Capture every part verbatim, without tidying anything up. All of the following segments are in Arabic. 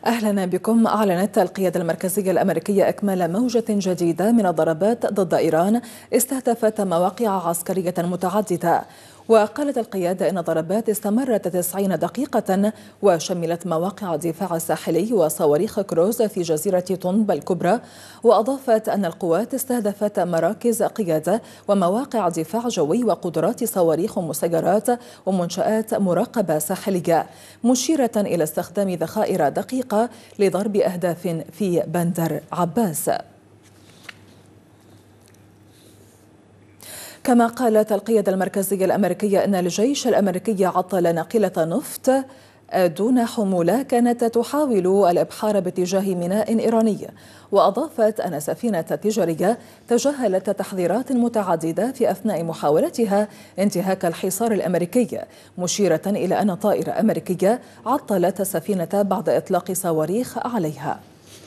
أهلا بكم. أعلنت القيادة المركزية الأمريكية إكمال موجة جديدة من الضربات ضد إيران استهدفت مواقع عسكرية متعددة. وقالت القيادة إن الضربات استمرت تسعين دقيقة وشملت مواقع الدفاع الساحلي وصواريخ كروز في جزيرة طنب الكبرى. وأضافت أن القوات استهدفت مراكز قيادة ومواقع دفاع جوي وقدرات صواريخ ومسيرات ومنشآت مراقبة ساحلية، مشيرة إلى استخدام ذخائر دقيقة لضرب أهداف في بندر عباس. كما قالت القيادة المركزية الأمريكية أن الجيش الأمريكي عطل ناقلة نفط دون حمولة كانت تحاول الإبحار باتجاه ميناء إيراني. وأضافت أن سفينة تجارية تجاهلت تحذيرات متعددة في أثناء محاولتها انتهاك الحصار الأمريكي، مشيرة إلى أن طائرة أمريكية عطلت السفينة بعد إطلاق صواريخ عليها.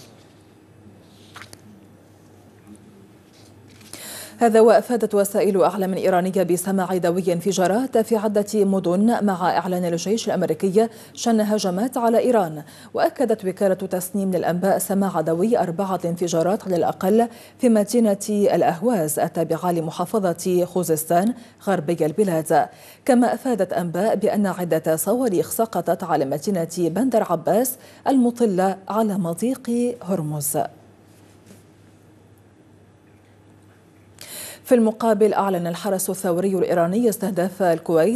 هذا وأفادت وسائل أعلام إيرانية بسماع دوي انفجارات في عدة مدن مع إعلان الجيش الأمريكي شن هجمات على إيران. وأكدت وكالة تسنيم للأنباء سماع دوي أربعة انفجارات على الأقل في مدينة الأهواز التابعة لمحافظة خوزستان غربي البلاد. كما أفادت أنباء بأن عدة صواريخ سقطت على مدينة بندر عباس المطلة على مضيق هرمز. في المقابل، أعلن الحرس الثوري الإيراني استهداف الكويت